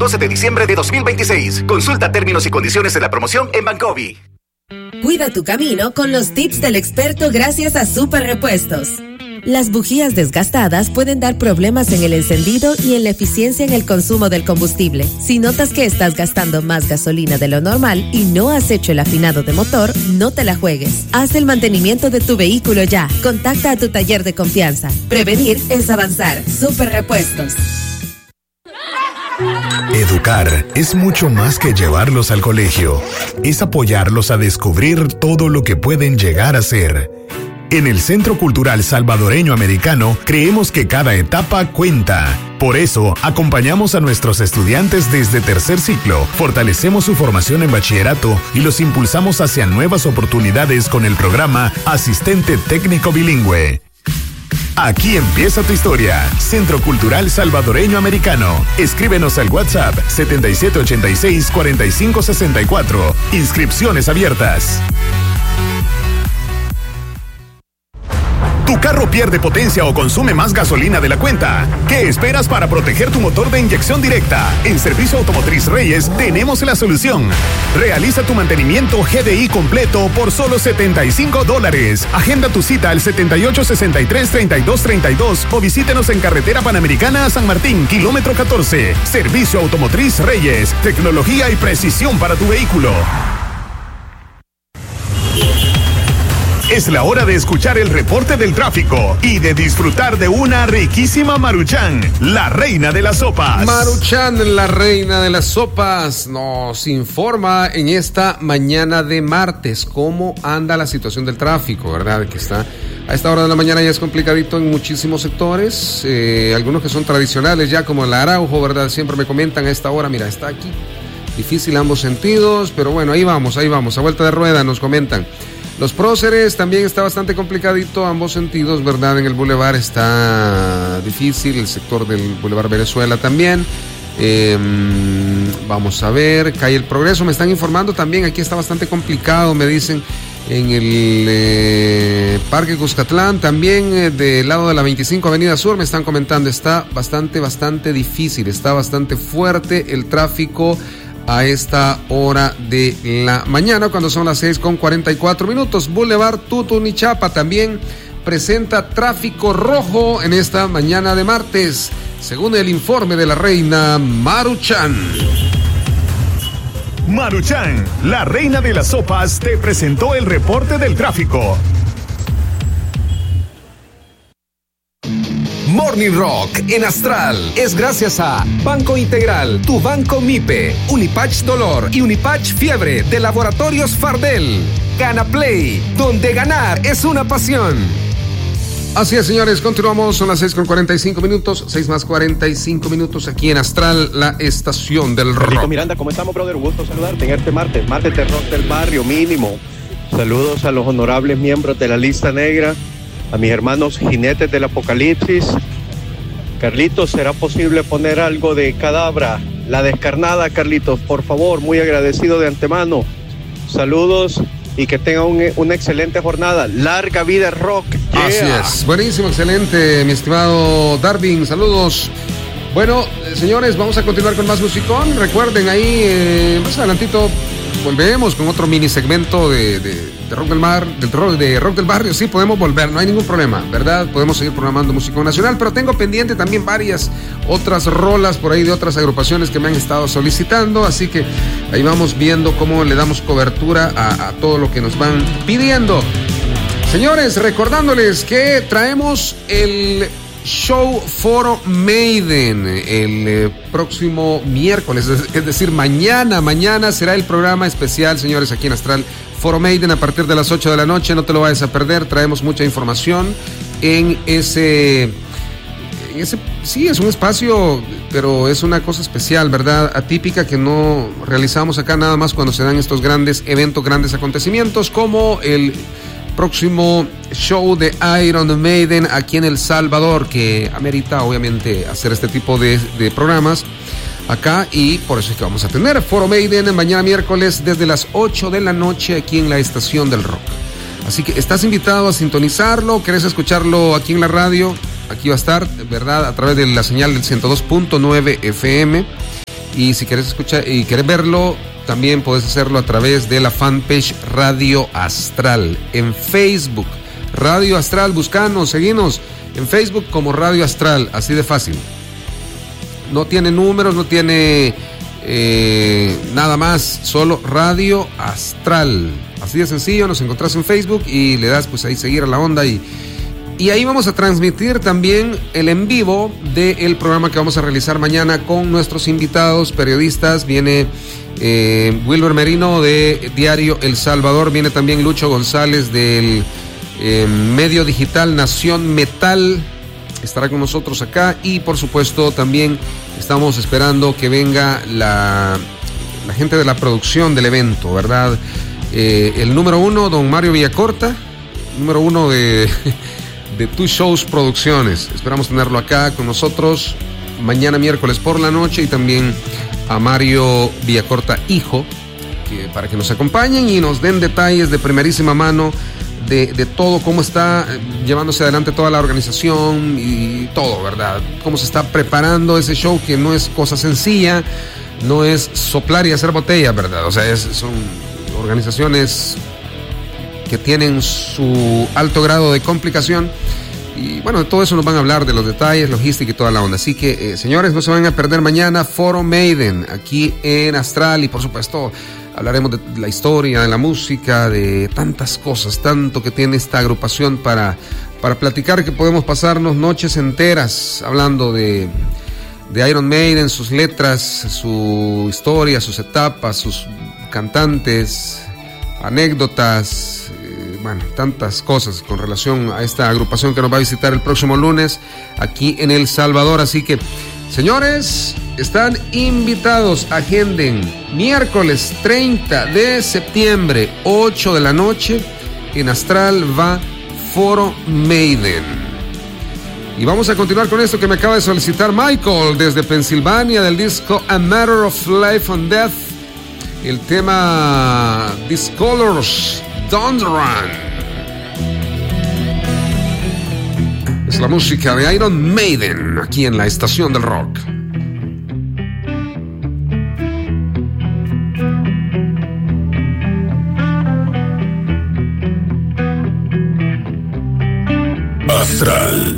12 de diciembre de 2026. Consulta términos y condiciones de la promoción en Bancovi. Cuida tu camino con los tips del experto gracias a Super Repuestos. Las bujías desgastadas pueden dar problemas en el encendido y en la eficiencia en el consumo del combustible. Si notas que estás gastando más gasolina de lo normal y no has hecho el afinado de motor, no te la juegues. Haz el mantenimiento de tu vehículo ya. Contacta a tu taller de confianza. Prevenir es avanzar. Super Repuestos. Educar es mucho más que llevarlos al colegio. Es apoyarlos a descubrir todo lo que pueden llegar a ser. En el Centro Cultural Salvadoreño Americano creemos que cada etapa cuenta. Por eso, acompañamos a nuestros estudiantes desde tercer ciclo, fortalecemos su formación en bachillerato y los impulsamos hacia nuevas oportunidades con el programa Asistente Técnico Bilingüe. Aquí empieza tu historia. Centro Cultural Salvadoreño Americano. Escríbenos al WhatsApp 7786-4564. Inscripciones abiertas. ¿Tu carro pierde potencia o consume más gasolina de la cuenta? ¿Qué esperas para proteger tu motor de inyección directa? En Servicio Automotriz Reyes tenemos la solución. Realiza tu mantenimiento GDI completo por solo $75. Agenda tu cita al 7863-3232 o visítenos en Carretera Panamericana a San Martín, kilómetro 14. Servicio Automotriz Reyes. Tecnología y precisión para tu vehículo. Es la hora de escuchar el reporte del tráfico y de disfrutar de una riquísima Maruchan, la reina de las sopas. Maruchan, la reina de las sopas, nos informa en esta mañana de martes cómo anda la situación del tráfico, ¿verdad? Que está a esta hora de la mañana ya es complicadito en muchísimos sectores, algunos que son tradicionales ya como el Araujo, ¿verdad? Siempre me comentan a esta hora, mira, está aquí, difícil ambos sentidos, pero bueno, ahí vamos, a vuelta de rueda nos comentan. Los próceres también está bastante complicadito, ambos sentidos, ¿verdad? En el bulevar está difícil, el sector del bulevar Venezuela también. Vamos a ver, calle El Progreso, me están informando también, aquí está bastante complicado, me dicen, en el Parque Cuscatlán, también del lado de la 25 Avenida Sur, me están comentando, está bastante difícil, está bastante fuerte el tráfico a esta hora de la mañana, cuando son las 6:44. Boulevard Tutunichapa también presenta tráfico rojo en esta mañana de martes, según el informe de la reina Maruchan. Maruchan, la reina de las sopas, te presentó el reporte del tráfico. Morning Rock en Astral es gracias a Banco Integral, tu banco MIPE, Unipatch Dolor y Unipatch Fiebre de Laboratorios Fardel. Gana Play, donde ganar es una pasión. Así es, señores, continuamos, son las 6:45, 6:45 aquí en Astral, la estación del rock. Carlito Miranda, ¿cómo estamos, brother? Un gusto saludarte en este martes de rock del barrio mínimo. Saludos a los honorables miembros de la lista negra, a mis hermanos jinetes del apocalipsis. Carlitos, ¿será posible poner algo de Cadabra? La descarnada, Carlitos, por favor, muy agradecido de antemano. Saludos y que tengan una excelente jornada. Larga vida rock. Yeah. Así es, buenísimo, excelente, mi estimado Darwin, saludos. Bueno, señores, vamos a continuar con más musicón. Recuerden ahí, más adelantito volvemos con otro mini segmento de rock del mar, de rock del barrio. Sí, podemos volver, no hay ningún problema, ¿verdad? Podemos seguir programando música nacional, pero tengo pendiente también varias otras rolas por ahí de otras agrupaciones que me han estado solicitando, así que ahí vamos viendo cómo le damos cobertura a todo lo que nos van pidiendo. Señores, recordándoles que traemos el show Foro Maiden el próximo miércoles, es decir, mañana será el programa especial, señores, aquí en Astral. Foro Maiden a partir de las 8 de la noche, no te lo vayas a perder, traemos mucha información en ese, sí, es un espacio, pero es una cosa especial, ¿verdad? Atípica, que no realizamos acá nada más cuando se dan estos grandes eventos, grandes acontecimientos, como el próximo show de Iron Maiden aquí en El Salvador, que amerita obviamente hacer este tipo de programas acá, y por eso es que vamos a tener Foro Maiden mañana miércoles desde las 8 de la noche aquí en la estación del rock. Así que estás invitado a sintonizarlo, querés escucharlo aquí en la radio, aquí va a estar, ¿verdad? A través de la señal del 102.9 FM. Y si quieres escuchar y quieres verlo, también puedes hacerlo a través de la fanpage Radio Astral en Facebook. Radio Astral, buscanos, seguinos en Facebook como Radio Astral, así de fácil. No tiene números, no tiene nada más, solo Radio Astral. Así de sencillo, nos encontrás en Facebook y le das pues ahí seguir a la onda y ahí vamos a transmitir también el en vivo del programa que vamos a realizar mañana con nuestros invitados periodistas. Viene Wilber Merino de Diario El Salvador, viene también Lucho González del medio digital Nación Metal, estará con nosotros acá, y por supuesto también estamos esperando que venga la gente de la producción del evento, ¿verdad? El número uno, don Mario Villacorta, número uno de Two Shows Producciones. Esperamos tenerlo acá con nosotros mañana miércoles por la noche, y también a Mario Villacorta hijo, para que nos acompañen y nos den detalles de primerísima mano de todo, cómo está llevándose adelante toda la organización y todo, ¿verdad? Cómo se está preparando ese show, que no es cosa sencilla, no es soplar y hacer botella, ¿verdad? O sea, son organizaciones que tienen su alto grado de complicación. Y bueno, de todo eso nos van a hablar, de los detalles, logística y toda la onda. Así que, señores, no se van a perder mañana Foro Maiden, aquí en Astral. Y por supuesto, hablaremos de la historia, de la música, de tantas cosas, tanto que tiene esta agrupación para platicar, que podemos pasarnos noches enteras hablando de Iron Maiden, sus letras, su historia, sus etapas, sus cantantes, anécdotas, bueno, tantas cosas con relación a esta agrupación que nos va a visitar el próximo lunes aquí en El Salvador. Así que, señores, están invitados, agenden miércoles 30 de septiembre, 8 de la noche, en Astral va Foro Maiden. Y vamos a continuar con esto que me acaba de solicitar Michael desde Pensilvania, del disco A Matter of Life and Death, el tema Discolors Don't Run. Es la música de Iron Maiden aquí en la Estación del Rock. Astral.